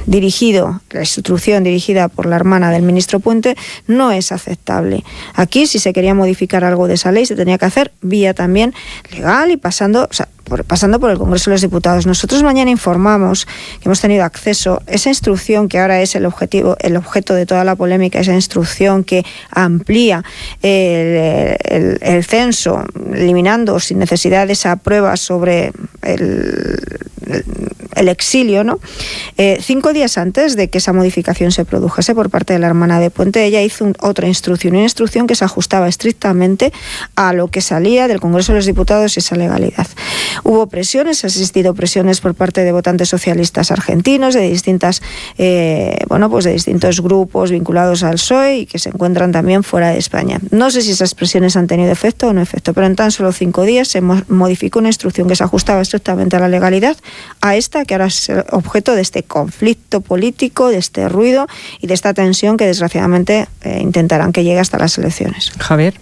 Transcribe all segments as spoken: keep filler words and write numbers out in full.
dirigido, la instrucción dirigida por la hermana del ministro Puente, no es aceptable. Aquí, si se quería modificar algo de esa ley, se tenía que hacer vía también legal y pasando, o sea, por, pasando por el Congreso de los Diputados. Nosotros mañana informamos que hemos tenido acceso a esa instrucción que ahora es el objetivo, el objeto de toda la polémica, esa instrucción que amplía el, el, el censo, eliminando sin necesidad de esa prueba sobre el, el, el exilio, ¿no? Eh, cinco días antes de que esa modificación se produjese por parte de la hermana de Puente, ella hizo un, otra instrucción, una instrucción que se ajustaba estrictamente a lo que salía del Congreso de los Diputados y esa legalidad. Hubo presiones, ha existido presiones por parte de votantes socialistas argentinos, de distintas, eh, bueno, pues de distintos grupos vinculados al P S O E y que se encuentran también fuera de España. No sé si esas presiones han tenido efecto o no efecto, pero en tan solo cinco días se mo- modificó una instrucción que se ajustaba estrictamente a la legalidad, a esta que ahora es objeto de este conflicto político, de este ruido y de esta tensión que desgraciadamente eh, intentarán que llegue hasta las elecciones. Javier.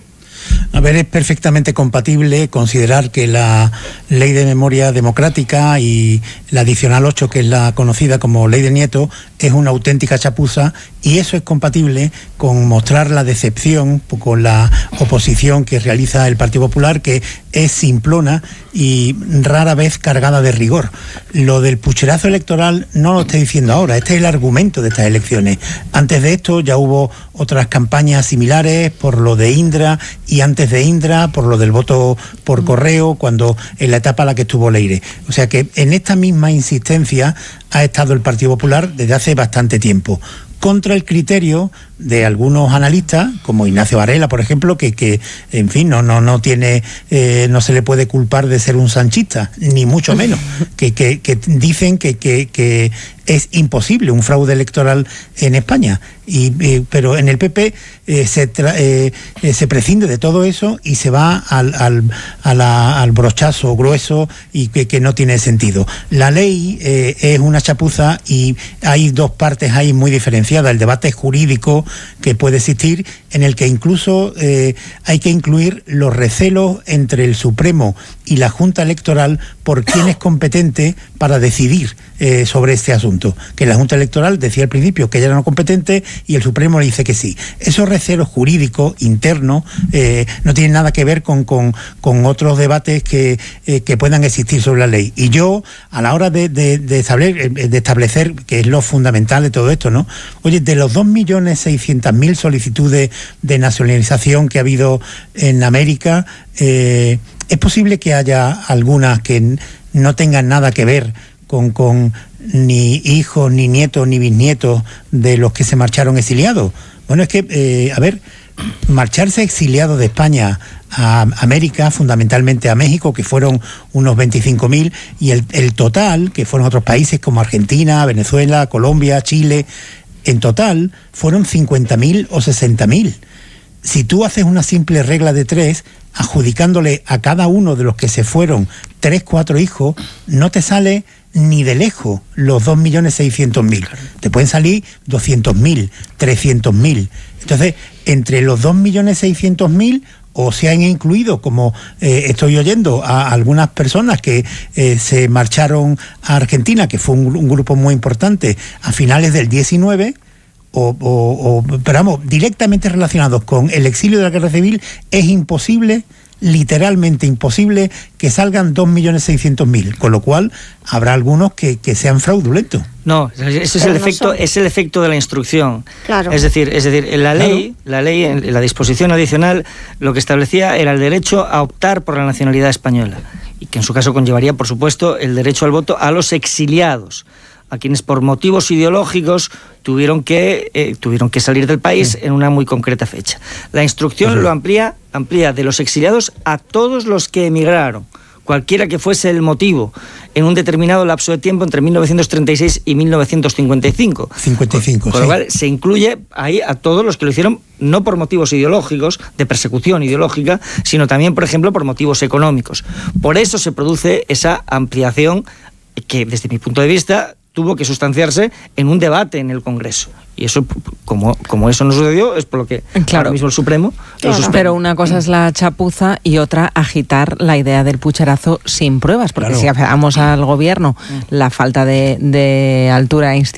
A ver, es perfectamente compatible considerar que la Ley de Memoria Democrática y la adicional ocho, que es la conocida como Ley de Nieto, es una auténtica chapuza, y eso es compatible con mostrar la decepción con la oposición que realiza el Partido Popular, que es simplona y rara vez cargada de rigor. Lo del pucherazo electoral no lo estoy diciendo ahora, este es el argumento de estas elecciones. Antes de esto ya hubo otras campañas similares por lo de Indra, y antes de Indra por lo del voto por correo, cuando en la etapa en la que estuvo Leire. O sea que en esta misma insistencia ha estado el Partido Popular desde hace bastante tiempo, contra el criterio de algunos analistas, como Ignacio Varela, por ejemplo, que, que en fin, no, no, no tiene, eh, no se le puede culpar de ser un sanchista, ni mucho menos, que, que, que dicen que, que, que es imposible un fraude electoral en España. Y, eh, pero en el P P eh, se, tra- eh, eh, se prescinde de todo eso y se va al, al, a la, al brochazo grueso y que, que no tiene sentido. La ley eh, es una chapuza y hay dos partes ahí muy diferenciadas. El debate jurídico que puede existir, en el que incluso eh, hay que incluir los recelos entre el Supremo y la Junta Electoral por quién es competente para decidir eh, sobre este asunto. Que la Junta Electoral decía al principio que ella era no competente y el Supremo le dice que sí. Esos recelos jurídicos internos eh, no tienen nada que ver con, con, con otros debates que, eh, que puedan existir sobre la ley. Y yo, a la hora de, de, de, establecer, de establecer, que es lo fundamental de todo esto, ¿no? Oye, de los dos millones seiscientas mil solicitudes de nacionalización que ha habido en América, eh, es posible que haya algunas que no tengan nada que ver con, con ni hijos, ni nietos, ni bisnietos de los que se marcharon exiliados. Bueno, es que, eh, a ver, marcharse exiliado de España a América, fundamentalmente a México, que fueron unos veinticinco mil, y el, el total, que fueron otros países como Argentina, Venezuela, Colombia, Chile, en total fueron cincuenta mil o sesenta mil. Si tú haces una simple regla de tres, adjudicándole a cada uno de los que se fueron tres, cuatro hijos, no te sale ni de lejos los dos millones seiscientos mil. Te pueden salir doscientos mil, trescientos mil. Entonces, entre los dos millones seiscientos mil, o se han incluido, como eh, estoy oyendo, a algunas personas que eh, se marcharon a Argentina, que fue un, un grupo muy importante, a finales del diecinueve, o, o, o pero vamos, directamente relacionados con el exilio de la guerra civil, es imposible, literalmente imposible, que salgan dos millones seiscientos mil, con lo cual habrá algunos que, que sean fraudulentos. No, ese es el, no efecto, es el efecto de la instrucción. Claro. Es decir, es decir, en la ley, claro. la ley, en la disposición adicional, lo que establecía era el derecho a optar por la nacionalidad española, y que en su caso conllevaría, por supuesto, el derecho al voto a los exiliados, a quienes por motivos ideológicos tuvieron que eh, tuvieron que salir del país sí. en una muy concreta fecha. La instrucción sí. lo amplía, amplía de los exiliados a todos los que emigraron, cualquiera que fuese el motivo, en un determinado lapso de tiempo entre mil novecientos treinta y seis y mil novecientos cincuenta y cinco. cincuenta y cinco, con, con sí. lo cual se incluye ahí a todos los que lo hicieron no por motivos ideológicos, de persecución ideológica, sino también, por ejemplo, por motivos económicos. Por eso se produce esa ampliación que, desde mi punto de vista, tuvo que sustanciarse en un debate en el Congreso. Y eso, como, como eso no sucedió, es por lo que claro. ahora mismo el Supremo... Claro. Pero una cosa es la chapuza y otra agitar la idea del pucherazo sin pruebas, porque claro. si apelamos al gobierno la falta de, de altura institucional,